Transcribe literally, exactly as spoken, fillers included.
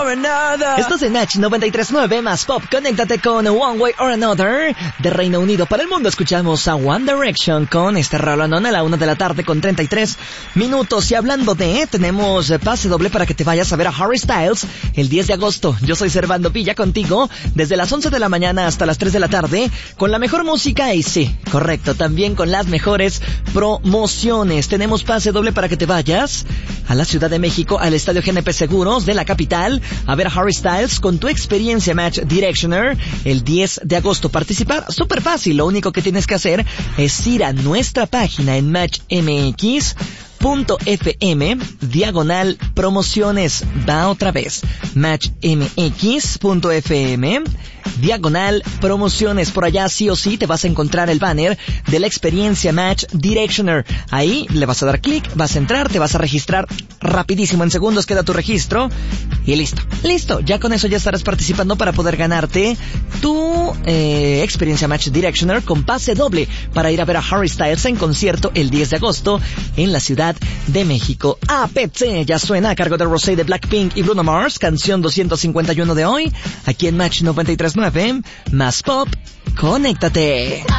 or Another. Estás en Match noventa y tres punto nueve más Pop. Conéctate con One Way or Another. De Reino Unido para el mundo escuchamos a One Direction con este rolonón a la una de la tarde con treinta y tres minutos. Y hablando de, tenemos pase doble para que te vayas a ver a Harry Styles el diez de agosto. Yo soy Servando Villa contigo desde las once de la mañana hasta las tres de la tarde con la mejor música y sí, correcto, también con las mejores promociones. Tenemos pase doble para que te vayas a la Ciudad de México, al Estadio G N P Seguros de la capital, a ver a Harry Styles con tu experiencia Match Directioner el diez de agosto. Participar súper fácil, lo único que tienes que hacer es ir a nuestra página en match m x punto f m diagonal promociones. Va otra vez, match m x punto f m diagonal promociones. Por allá sí o sí te vas a encontrar el banner de la experiencia Match Directioner. Ahí le vas a dar clic, vas a entrar, te vas a registrar rapidísimo, en segundos queda tu registro y listo, listo, ya con eso ya estarás participando para poder ganarte tu eh, experiencia Match Directioner con pase doble para ir a ver a Harry Styles en concierto el diez de agosto en la Ciudad de México. A P C ya suena a cargo de Rosé de Blackpink y Bruno Mars, canción doscientos cincuenta y uno de hoy, aquí en Match noventa y tres punto nueve más Pop. Conéctate.